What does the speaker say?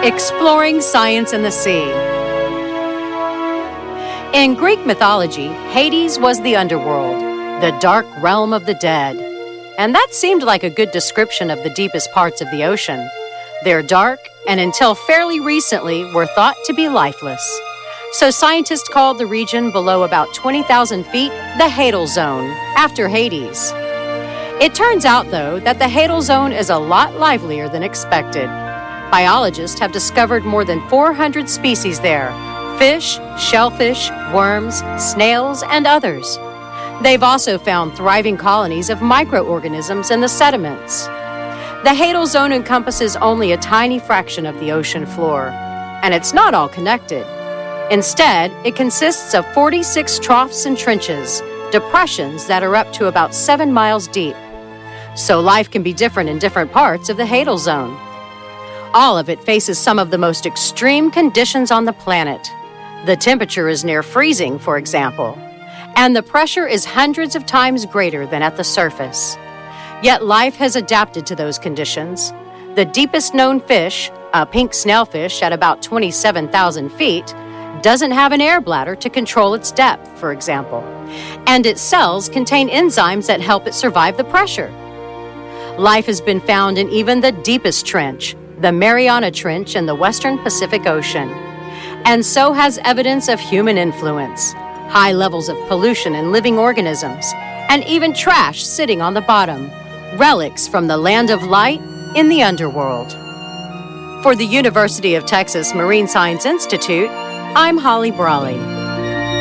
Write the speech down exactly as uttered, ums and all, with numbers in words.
Exploring Science in the Sea. In Greek mythology, Hades was the underworld, the dark realm of the dead. And that seemed like a good description of the deepest parts of the ocean. They're dark, and until fairly recently were thought to be lifeless. So scientists called the region below about twenty thousand feet the Hadal Zone, after Hades. It turns out, though, that the Hadal Zone is a lot livelier than expected. Biologists have discovered more than four hundred species there: fish, shellfish, worms, snails, and others. They've also found thriving colonies of microorganisms in the sediments. The Hadal Zone encompasses only a tiny fraction of the ocean floor, and it's not all connected. Instead, it consists of forty-six troughs and trenches, depressions that are up to about seven miles deep. So life can be different in different parts of the Hadal Zone. All of it faces some of the most extreme conditions on the planet. The temperature is near freezing, for example, and the pressure is hundreds of times greater than at the surface. Yet life has adapted to those conditions. The deepest known fish, a pink snailfish at about twenty-seven thousand feet, doesn't have an air bladder to control its depth, for example, and its cells contain enzymes that help it survive the pressure. Life has been found in even the deepest trench, the Mariana Trench in the western Pacific Ocean. And so has evidence of human influence, high levels of pollution in living organisms, and even trash sitting on the bottom, relics from the land of light in the underworld. For the University of Texas Marine Science Institute, I'm Holly Brawley.